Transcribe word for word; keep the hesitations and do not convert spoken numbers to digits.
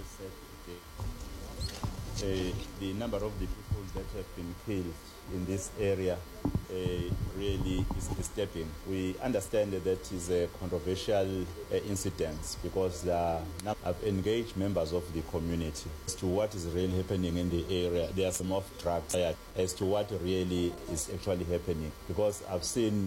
said today, uh, the number of the people that have been killed in this area uh, really is disturbing. We understand that that is a controversial uh, incident because uh, now I've engaged members of the community as to what is really happening in the area. There are some off tracks as to what really is actually happening because I've seen